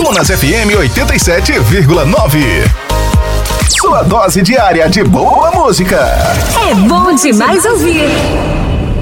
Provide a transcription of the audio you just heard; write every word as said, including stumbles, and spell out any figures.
Tunas F M oitenta e sete vírgula nove. Sua dose diária de boa música. É bom demais ouvir.